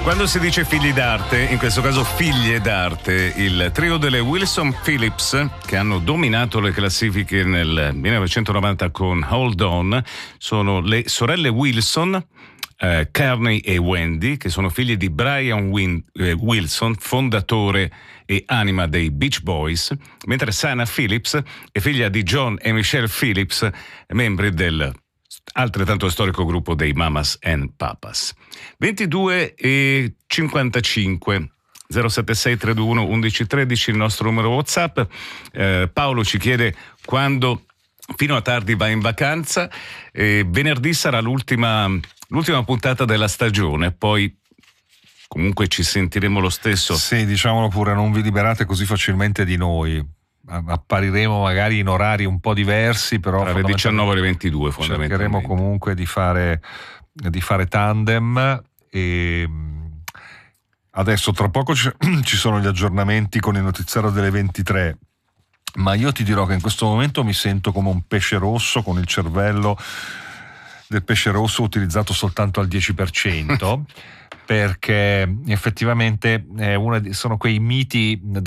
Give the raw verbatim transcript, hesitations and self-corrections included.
Quando si dice figli d'arte, in questo caso figlie d'arte, il trio delle Wilson Phillips, che hanno dominato le classifiche nel millenovecentonovanta con Hold On, sono le sorelle Wilson, eh, Carney e Wendy, che sono figlie di Brian Win- eh, Wilson, fondatore e anima dei Beach Boys, mentre Sana Phillips è figlia di John e Michelle Phillips, membri del altrettanto storico gruppo dei Mamas and Papas. ventidue e cinquantacinque zero sette sei tre due uno undici tredici il nostro numero WhatsApp. eh, Paolo ci chiede quando fino a tardi va in vacanza. eh, venerdì sarà l'ultima, l'ultima puntata della stagione, poi comunque ci sentiremo lo stesso. Sì, diciamolo pure, non vi liberate così facilmente di noi. Appariremo magari in orari un po' diversi, però tra le diciannove e le ventidue fondamentalmente. Cercheremo comunque di fare, di fare tandem. E adesso tra poco ci, ci sono gli aggiornamenti con il notiziario delle ventitré, ma io ti dirò che in questo momento mi sento come un pesce rosso, con il cervello del pesce rosso utilizzato soltanto al dieci per cento perché effettivamente è una di, sono quei miti